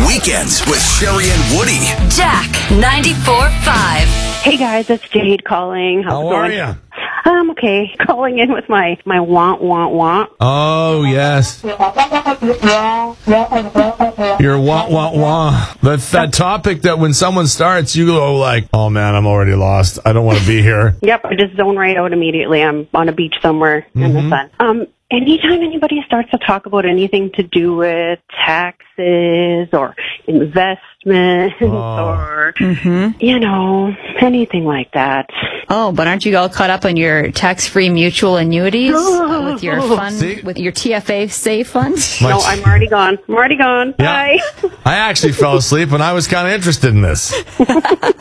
Weekends with Sherry and Woody. Jack 94.5. Hey guys, it's Jade calling. How are you? I'm okay. Calling in with my want. Oh, yes. Your wah. That's that topic that when someone starts, you go like, oh man, I'm already lost. I don't want to be here. Yep, I just zone right out immediately. I'm on a beach somewhere in the sun. Anytime anybody starts to talk about anything to do with taxes or investments or, anything like that. Oh, but aren't you all caught up on your tax-free mutual annuities with your fund, with your TFA safe funds? No, I'm already gone. Yeah. Bye. I actually fell asleep when I was kind of interested in this.